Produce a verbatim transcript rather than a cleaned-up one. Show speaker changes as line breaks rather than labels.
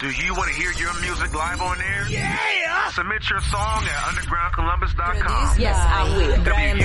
Do you want to hear your music live on air? Yeah! Submit your song at underground columbus dot com.
Yes, I will.
W